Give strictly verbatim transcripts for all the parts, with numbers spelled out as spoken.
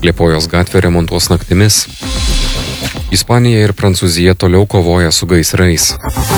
Liepojos gatvė remontuos naktimis. Ispanija ir Prancūzija toliau kovoja su gaisrais.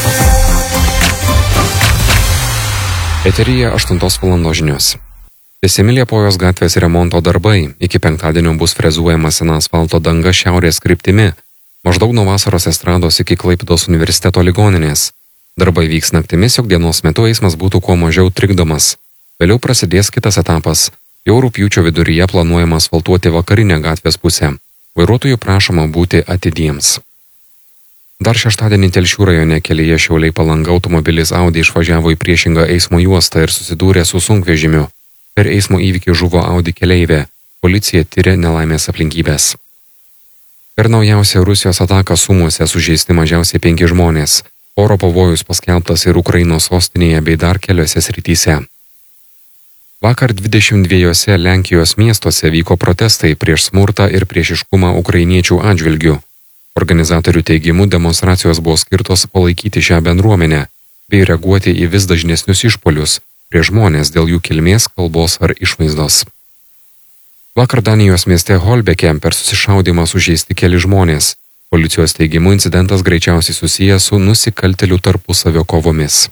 Eteryje aštuntos valandos žinios. Tęsiami Liepojos gatvės remonto darbai. Iki penktadienio bus frezuojama sena asfalto danga šiaurės kryptimi, maždaug nuo Vasaros estrados iki Klaipėdos universiteto ligoninės. Darbai vyks naktimis, jog dienos metu eismas būtų kuo mažiau trikdomas. Vėliau prasidės kitas etapas. Jau rugpjūčio viduryje planuojama asfaltuoti vakarinę gatvės pusę. Vairuotojų prašoma būti atidiems. Dar šeštadienį Telšių rajone kelyje Šiauliai Palanga automobilis Audi išvažiavo į priešingą eismo juostą ir susidūrė su sunkvežimiu. Per eismo įvykį žuvo Audi keleivė. Policija tiria nelaimės aplinkybės. Per naujausią Rusijos ataką Sumuose sužeisti mažiausiai penki žmonės. Oro pavojus paskelbtas ir Ukrainos sostinėje bei dar keliose srityse. Vakar dvidešimt dviejuose Lenkijos miestuose vyko protestai prieš smurtą ir priešiškumą ukrainiečių atžvilgių. Organizatorių teigimu demonstracijos buvo skirtos palaikyti šią bendruomenę bei reaguoti į vis dažnesnius išpuolius prieš žmonės dėl jų kilmės, kalbos ar išvaizdos. Vakar Danijos mieste Holbeke per susišaudymą sužeisti keli žmonės. Policijos teigimu incidentas greičiausiai susijęs su nusikaltėlių tarpusavio kovomis.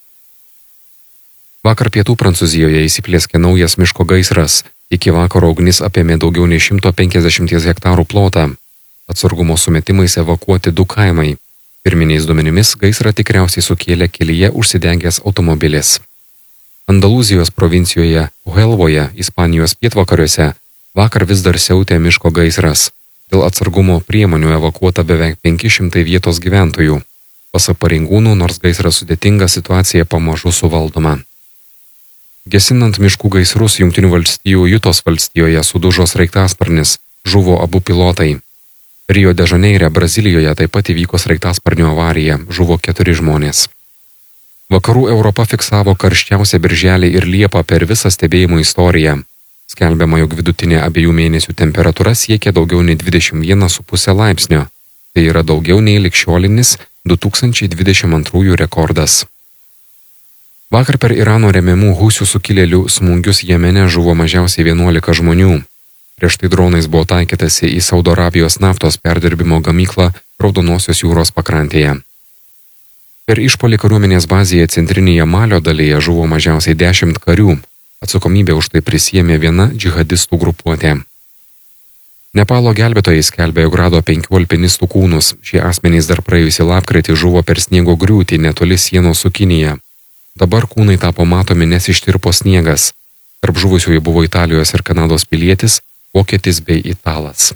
Vakar pietų Prancūzijoje įsiplieskė naujas miško gaisras. Iki vakaro ugnis apėmė daugiau nei šimto penkiasdešimties hektarų plotą. Atsargumo sumetimais evakuoti du kaimai. Pirminiais duomenimis gaisrą tikriausiai sukėlė kelyje užsidegęs automobilis. Andalūzijos provincijoje Huelvoje, Ispanijos pietvakariuose, vakar vis dar siautė miško gaisras. Dėl atsargumo priemonių evakuota beveik penki šimtai vietos gyventojų. Pasak pareigūnų, nors gaisras sudėtinga, situacija pamažu suvaldoma. Gesinant miškų gaisrus Jungtinių valstijų Jutos valstijoje sudužo sraigtasparnis, žuvo abu pilotai. Rio de Žaneire, Brazilijoje taip pat įvyko sraigtasparnio avarija, žuvo keturi žmonės. Vakarų Europa fiksavo karščiausią birželį ir liepą per visą stebėjimo istoriją. Skelbiama, jog vidutinė abiejų mėnesių temperatūra siekia daugiau nei dvidešimt vieną su puse laipsnio. Tai yra daugiau nei ligšiolinis du tūkstančiai dvidešimt antrųjų rekordas. Vakar per Irano remiamų husių sukilėlių smūgius Jemene žuvo mažiausiai vienuolika žmonių. Prieš tai dronais buvo taikytasi į Saudo Arabijos naftos perdirbimo gamyklą Raudonosios jūros pakrantėje. Per išpuolį kariuomenės bazėje centrinėje Malio dalyje žuvo mažiausiai dešimt karių. Atsakomybę už tai prisiėmė viena džihadistų grupuotė. Nepalo gelbėtojai skelbė, jog rado penkių alpinistų kūnus. Šie asmenys dar praėjusį lapkritį žuvo per sniego griūtį netoli sienos su Kinija. Dabar kūnai tapo matomi, nes ištirpo sniegas. Tarp žuvusiųjų buvo Italijos ir Kanados pilietis, vokietis bei italas.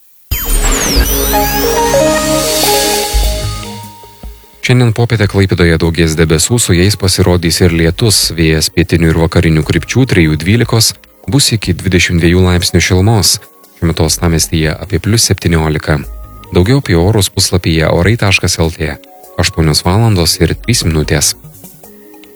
Šiandien popietę Klaipėdoje daugės debesų, su jais pasirodys ir lietus, vėjas pietinių ir vakarinių krypčių trijų dvylikos, bus iki dvidešimt dviejų laipsnių šilumos, šiuo metu uostamiestyje apie plius septyniolika. Daugiau apie orus puslapyje orai taškas lt. aštuonios valandos ir trys minutės.